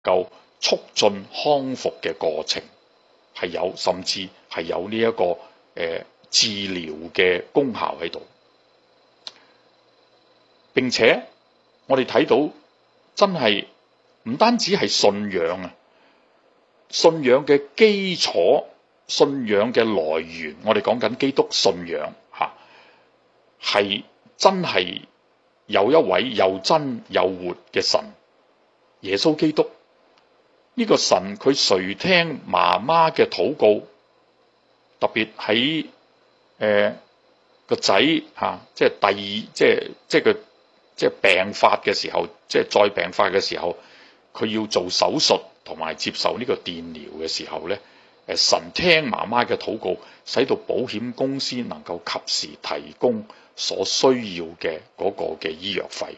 夠促進康復嘅過程，係有甚至係有呢、一個治療嘅功效喺度。並且我哋睇到真係唔單止係信仰啊，信仰嘅基礎、信仰嘅來源，我哋講緊基督信仰嚇，係真係有一位又真又活嘅神，耶穌基督。呢個神佢垂聽媽媽嘅禱告，特別喺個仔嚇，即係第二，即係病發嘅時候，即係再病發嘅時候，佢要做手術同埋接受呢個電療嘅時候咧，神聽媽媽嘅禱告，使到保險公司能夠及時提供所需要嘅嗰個嘅醫藥費。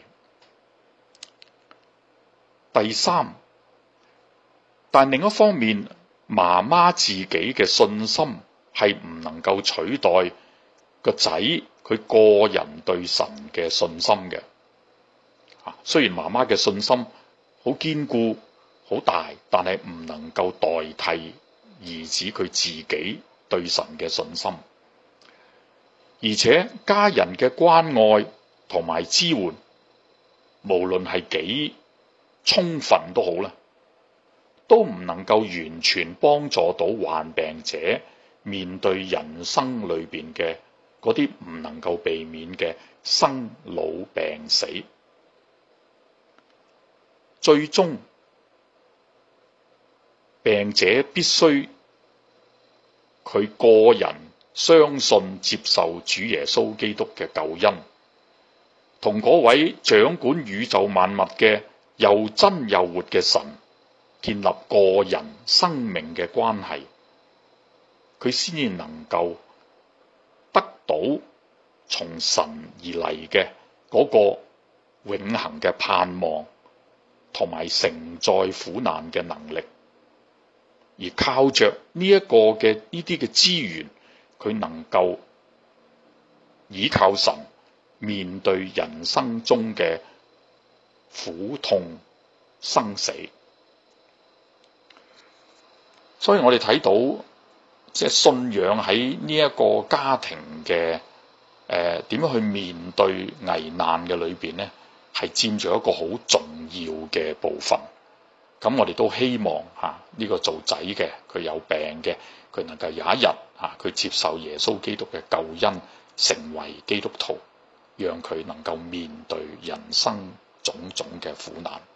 第三，但另一方面，媽媽自己嘅信心係唔能夠取代個仔佢個人對神嘅信心嘅。雖然媽媽嘅信心好堅固、好大，但係唔能夠代替兒子佢自己對神嘅信心。而且家人嘅關愛同埋支援，無論係幾充分都好啦，都唔能夠完全幫助到患病者面對人生裏邊嘅嗰啲唔能夠避免嘅生老病死。最終，病者必須佢個人相信接受主耶穌基督嘅救恩，同嗰位掌管宇宙萬物嘅又真又活嘅神建立個人生命嘅關係，佢先至能夠得到從神而嚟嘅嗰個永恆嘅盼望，同埋承載苦難嘅能力，而靠着呢一個嘅呢啲嘅資源，佢能夠倚靠神面對人生中嘅苦痛生死。所以我哋睇到即係信仰喺呢一個家庭嘅點樣去面對危難嘅裏邊咧，係佔住一個好重要嘅部分。咁我哋都希望呢個做仔嘅，佢有病嘅，佢能夠有一日佢接受耶穌基督嘅救恩，成為基督徒，讓佢能夠面對人生種種嘅苦難。